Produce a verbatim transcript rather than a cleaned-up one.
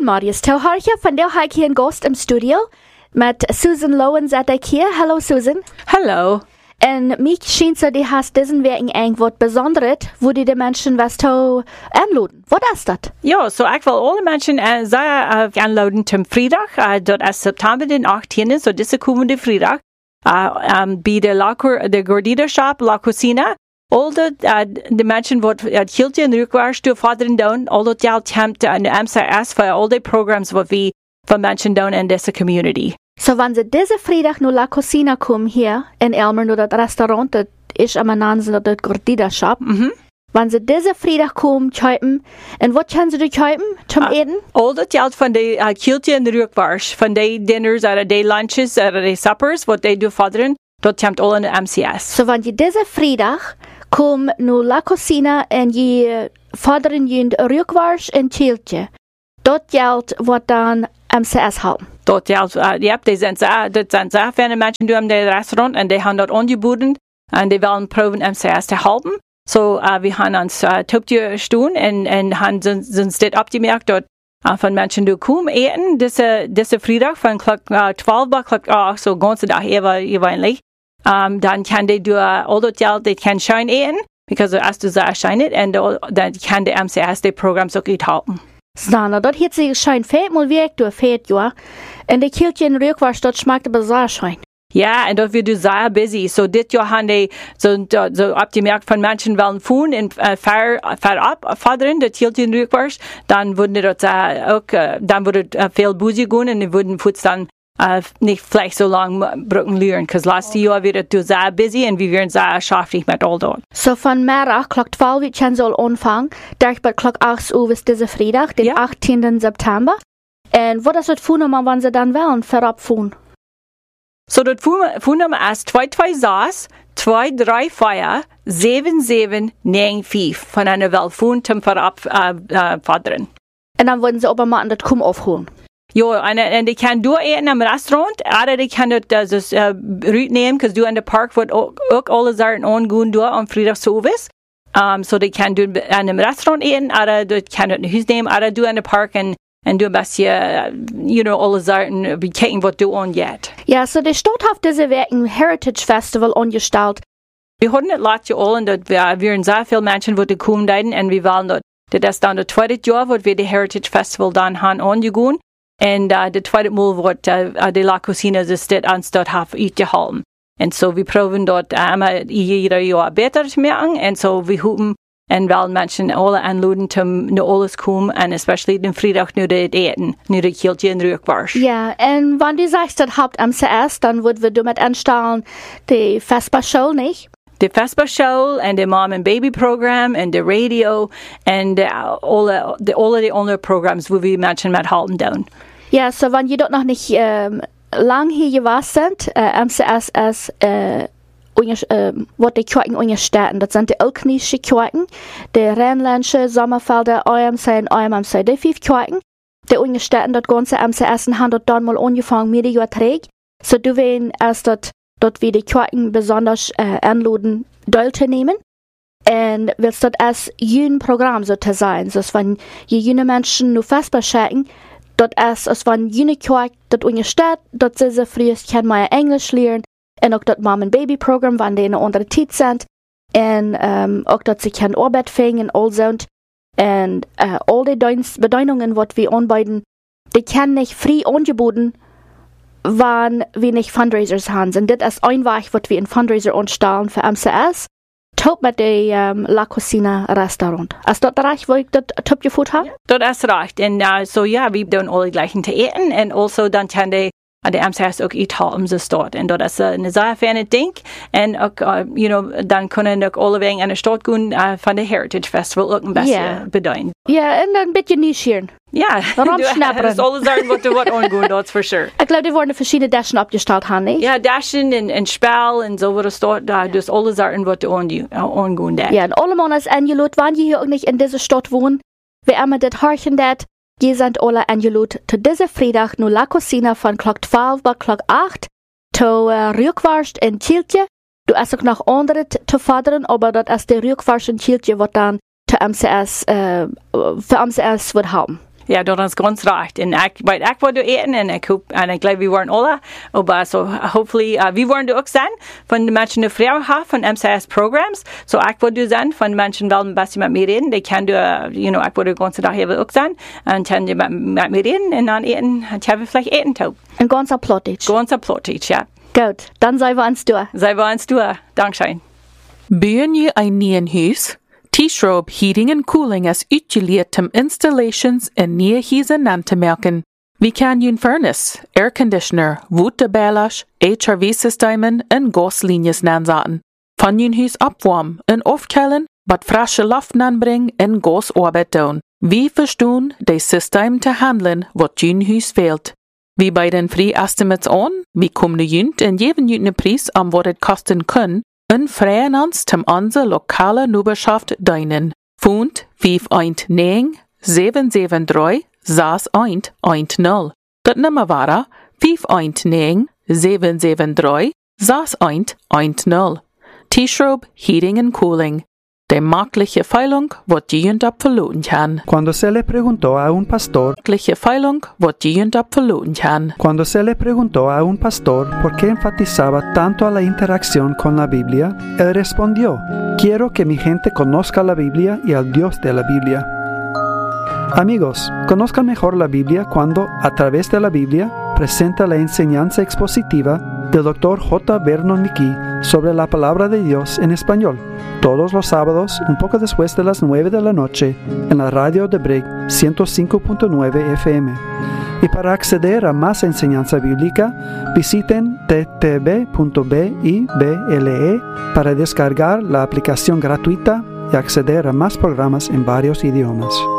Marius. Tel hartje, vandaag heb ik hier een gast im studio met Susan Lowen zat ik hier. Hallo Susan. Hallo. En mij schijnt zo, die hast diesen werking eigenlijk wat Besonderes, wo die de mensen was toe aanloden. Wat is dat? Ja, so ik wil alle mensen uh, zeggen, uh, aanloden zum vrijdag, uh, dat is september den achttiende, so deze komende vrijdag, uh, um, bij de, La, de Gordita Shop, La Cocina. Al de, uh, de mensen wat het hield in Rukwaars door vaderen doen, al dat geld hebt aan de M C S voor al die programs wat we van mensen doen in deze community. So, wenn sie diese Freitag nur La Cocina kommen hier in Elmer, nur das Restaurant, das ist am Nansen, das Gordita Shop. Mhm. Wenn sie diese Freitag kommen, kaufen, und was können sie da kaufen zum uh, Eten? Al dat geld van de uh, hield in Rukwaars, van de dinners, oder de lunches, oder de suppers, wat die door vaderen, dat hebt al in de M C S. So, wenn je diese Freitag kommen nur La Cocina und je vaderen je Rukwaars en Chiltje, dat geld wat dan M C S haben. Dat geld, uh, ja, die zijn zo, dat zijn zo fijne mensen die in het restaurant en die hebben dat aangeboden en die willen proberen M C S te helpen. So, uh, we hebben ons uh, topje staan en, en hebben ons dit opgemerkt dat uh, van mensen die komen eten, deze, deze vrijdag van klok uh, twaalf bij klok acht, so ganze dag eventueel. Um, dan kan die door al dat geld, die kan schijn eten, because als du zo schijnt, en dan kan de M C S die programs ook uithelpen. Snana, dat heeft zich schijn vijfmal werk door vijf jaar. En de kieltje in Rukwaars, dat smaakte bazaar schijn. Ja, en dat we dus zeer busy. So dit jaar hebben die zo, zo opgemerkt van mensen willen voeren en uh, ver, ver op vaderen, dat hield in Rukwaars. Dan worden dat uh, ook, uh, dan wordt het uh, veel busy gaan en die worden voets dan uh, niet vielleicht so lang brücken leren. Because laatste jaar werd het dus zeer busy en we werden zeer schaftig met al dat. So van middag, klok twaalf uur, kan ze al aanvangen. Daar bij klok acht uur is deze vrijdag, den ja. achttiende september. En wat is het voernummer, wanneer ze dan willen, verop voeren? So dat voernummer is twee twee zes, twee drie vier, zeven zeven negen vijf. Van een wel voeren te verop uh, uh, vaderen. En dan worden ze op een maand dat kom afholen. Ja, en, en die kan door eten am restaurant, oder die kan dat dus uh, route nemen, because du in de park wordt ook, ook alle zaken aangaan door om vrijdagavond. Um, so die kan doen aan een restaurant eten, oder die kan het naar huis nemen, oder du in de park en en du een beetje, you know, alle zaken bekijken wat du aangaat. Ja, so de stad heeft deze week een Heritage Festival ongesteld. We hadden het laatste jaar al en dat we waren zeer veel mensen wat komen daten en we willen dat, dat is dan het tweede jaar wat we de Heritage Festival dan gaan aangaan. En uh, de tweede maal wordt uh, de La Cocina dus dit aanstad heeft uitgehouden. En zo so we proberen dat uh, ieder jaar beter te maken. En zo so we hopen en wel mensen alle aanloden om naar alles komen. En especially de vrijdag nu het eten, nu de kieltje in Rukwaars. Ja, en wanneer du sagst, dat haupt M C S, dan worden we damit anstellen de Vespa-show, nicht? De Vespa-show en de Mom and Baby program en de radio en de, alle, de, alle de andere programs waar we mensen met helpen doen. Ja, so wanneer je dat nog niet um, lang hier geweest bent, uh, M C S is uh, uh, wat de kerken ondersteunen. Dat zijn de Elknische kerken, de Rijnlandse, Sommerfelder, O M C en O M M C. De vijf kerken, die ondersteunen dat ganze M C S en hebben dat dan mal angefangen midden jaar terug. So du wen als dat dat we de kerken besonders uh, aanloden deel te nemen. En willst dat als jun Programm so te zijn. Dus wenn je junge mensen nu vastbeschikken, dat is als van jene kerk dat ondersteunt, dat ze ze vroegst kan maar Englisch leren. En ook dat Mom and Baby Programm, wanneer die in een andere tijd zijn. En um, ook dat ze kan arbeid vinden en al zo. En uh, al die beduidingen wat we aanbieden, die kan niet vrij aangeboden wann wir nicht Fundraisers haben. Und das ist ein Weg, was wir in Fundraiser anstellen für M C S. Top mit dem um, La Cocina Restaurant. Ist das recht, wo ich das top gefunden habe? Ja, das ist recht. Und uh, so ja, wir tun alle gleichen zu eten. Und also dann kann die an der M C S auch uithalten ze stad. En dat is een zeer fijne ding. En ook, uh, you know, dan kunnen ook alle wegen aan de stad gaan uh, van de Heritage Festival ook een beetje yeah. beduiden. Ja, en dan een beetje nieuwsgierig. Ja, waarom snappen? Dat is alles zaken wat er wordt aangaan, dat is voor sure. Ik geloof, die worden verschillende dashen opgesteld, han, niet? Ja, dashen en, en spel en zo wordt stad. Uh, dus alle zaken wat er aangaan. Ja, en allemaal is aangeloot, wanneer je hier ook niet in deze stad woont, wie immer dit hartje dat. Je zijn alle aangeloot te deze vrijdag naar La Cocina van klok twaalf bij klok acht. To uh, Rukwaars en Chiltje. Du hast ook nog andere te vaderen, maar dat is de Rukwaars en Chiltje wat dan te M C S, uh, voor M C S wordt houden. Ja, dat is ganz recht. En ik weet ook wat we eten en ik hoop, en ik geloof we worden alle. Maar so hopefully, uh, we worden ook zijn van de mensen die vrouwen hebben van M C S programs. So ik word zijn van de mensen wel een beetje met me reden. Die kan uh, you know, ik word de ganze dag hebben ook zijn. En kan je met, met me reden en dan eten, en hebben we vielleicht eten toe. Een ganz applaudit. Ganz applaudit, ja. Goed, dan zijn we aan het doen. Zijn we aan het doen. Dankzij. Bouwen je een nieuw huis? T-Schrob Heating and Cooling is uitgeleerd om installations en nieuwe huizen aan te maken. We kan je een furnace, airconditioner, waterbeelash, H R V-systemen en gaslijnen aanzetten. Van je huis opwarmen en afkoelen, wat frisse lucht aanbrengen en gasarbeid doen. We verstaan de systeem te handelen wat je huis veelt. We bieden free estimates aan, we komen junt en geven je een prijs om wat het kosten kan, en vrijen ons om onze lokale Nuberschaft dienen. Phone vijf een negen zeven zeven drie zes een een nul. Dat nummer waren vijf een negen zeven zeven drie zes een een nul. T-Schrob Heating and Cooling. De makkelijke feilung wat je op verloren kan. Cuando se le preguntó a un pastor, Makkelijke feilung wat je op verloren kan. cuando se le preguntó a un pastor por qué enfatizaba tanto a la interacción con la Biblia, él respondió: quiero que mi gente conozca la Biblia y al Dios de la Biblia. Amigos, conozcan mejor la Biblia cuando, a través de la Biblia, presenta la enseñanza expositiva del doctor J. Vernon McGee sobre la palabra de Dios en español, todos los sábados, un poco después de las nueve de la noche, en la radio de Brig ciento cinco punto nueve F M. Y para acceder a más enseñanza bíblica, visiten t t b punto b i b l e para descargar la aplicación gratuita y acceder a más programas en varios idiomas.